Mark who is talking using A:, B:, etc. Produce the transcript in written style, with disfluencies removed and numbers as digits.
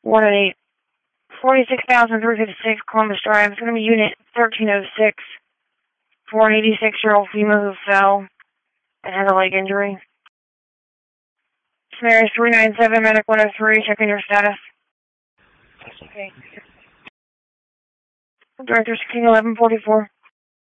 A: 1-8. 46,356 Columbus Drive. It's going to be Unit 1306 for an 86-year-old female who fell and has a leg injury. Scenario 397, Medic 103, checking your status. Okay. Director 161144.